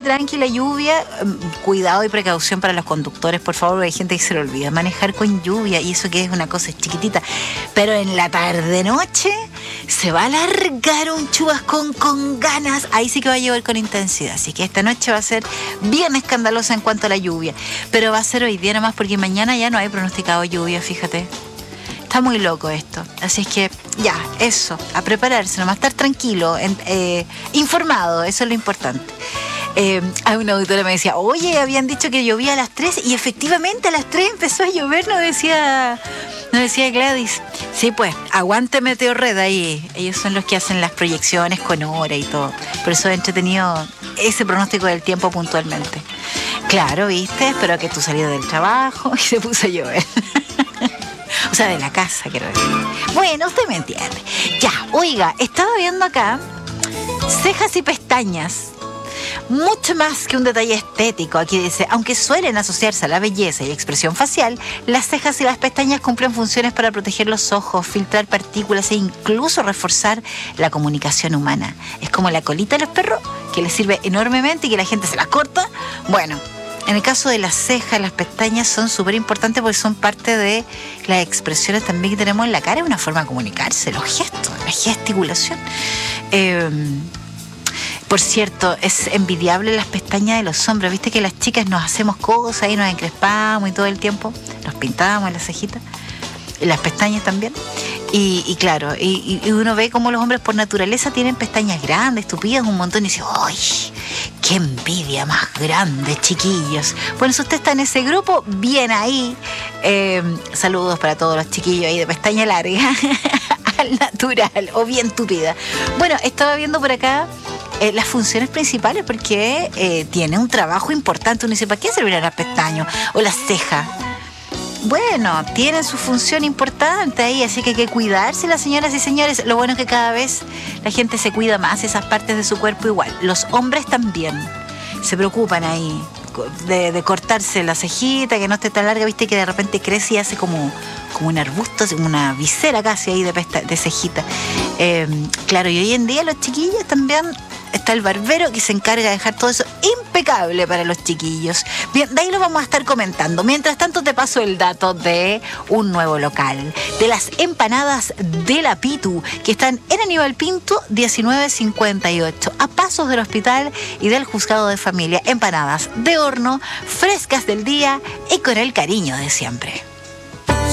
tranqui la lluvia. Cuidado y precaución para los conductores, por favor, porque hay gente que se le olvida manejar con lluvia y eso que es una cosa chiquitita. Pero en la tarde-noche se va a alargar un chubascón con ganas. Ahí sí que va a llover con intensidad. Así que esta noche va a ser bien escandalosa en cuanto a la lluvia. Pero va a ser hoy día nomás porque mañana ya no hay pronosticado lluvia, fíjate. Está muy loco esto. Así es que ya, eso, a prepararse, nomás estar tranquilo, informado, eso es lo importante. Hay una auditora que me decía, oye, habían dicho que llovía a las 3 y efectivamente a las 3 empezó a llover, nos decía Gladys. Sí, pues, aguante Meteorred ahí. Ellos son los que hacen las proyecciones con hora y todo. Por eso he entretenido ese pronóstico del tiempo puntualmente. Claro, viste, espero que tú salieras del trabajo y se puso a llover. O sea, de la casa, quiero decir. Bueno, usted me entiende. Ya, oiga, estaba viendo acá cejas y pestañas. Mucho más que un detalle estético. Aquí dice, aunque suelen asociarse a la belleza y expresión facial, las cejas y las pestañas cumplen funciones para proteger los ojos, filtrar partículas e incluso reforzar la comunicación humana. Es como la colita de los perros, que les sirve enormemente y que la gente se las corta. Bueno, en el caso de las cejas, las pestañas son súper importantes porque son parte de las expresiones también que tenemos en la cara. Es una forma de comunicarse, los gestos, la gesticulación. Por cierto, es envidiable las pestañas de los hombres. Viste que las chicas nos hacemos cosas y nos encrespamos y todo el tiempo nos pintamos las cejitas, y las pestañas también. Y claro, y uno ve cómo los hombres por naturaleza tienen pestañas grandes, tupidas, un montón, y dice, ¡ay! ¡Qué envidia más grande, chiquillos! Bueno, si usted está en ese grupo, bien ahí. Saludos para todos los chiquillos ahí de pestaña larga, al natural o bien tupida. Bueno, estaba viendo por acá las funciones principales porque tiene un trabajo importante. Uno dice, ¿para qué servirán las pestañas o las cejas? Bueno, tienen su función importante ahí, así que hay que cuidarse, las señoras y señores. Lo bueno es que cada vez la gente se cuida más esas partes de su cuerpo igual. Los hombres también se preocupan ahí de cortarse la cejita, que no esté tan larga, viste que de repente crece y hace como un arbusto, como una visera casi ahí de cejita. Claro, y hoy en día los chiquillos también... Está el barbero que se encarga de dejar todo eso impecable para los chiquillos. Bien, de ahí lo vamos a estar comentando. Mientras tanto te paso el dato de un nuevo local, de las empanadas de la Pitu, que están en Aníbal Pinto 1958, a pasos del hospital y del juzgado de familia. Empanadas de horno, frescas del día y con el cariño de siempre.